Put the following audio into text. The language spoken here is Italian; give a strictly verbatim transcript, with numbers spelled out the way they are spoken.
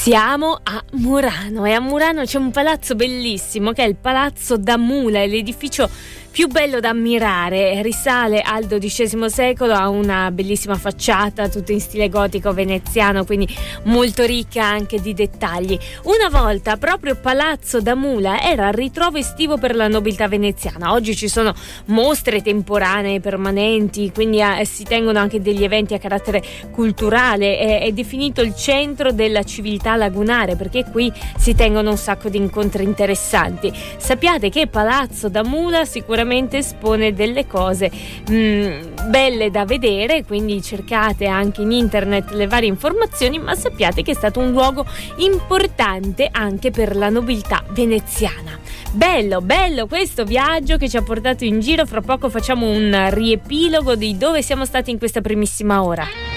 Siamo a Murano e a Murano c'è un palazzo bellissimo che è il Palazzo da Mula, è l'edificio più bello da ammirare, risale al dodicesimo secolo, ha una bellissima facciata tutta in stile gotico veneziano, quindi molto ricca anche di dettagli. Una volta proprio Palazzo da Mula era il ritrovo estivo per la nobiltà veneziana. Oggi ci sono mostre temporanee permanenti, quindi eh, si tengono anche degli eventi a carattere culturale, è, è definito il centro della civiltà lagunare perché qui si tengono un sacco di incontri interessanti. Sappiate che Palazzo da Mula sicuramente espone delle cose mh, belle da vedere, quindi cercate anche in internet le varie informazioni, ma sappiate che è stato un luogo importante anche per la nobiltà veneziana. Bello, bello questo viaggio che ci ha portato in giro. Fra poco facciamo un riepilogo di dove siamo stati in questa primissima ora.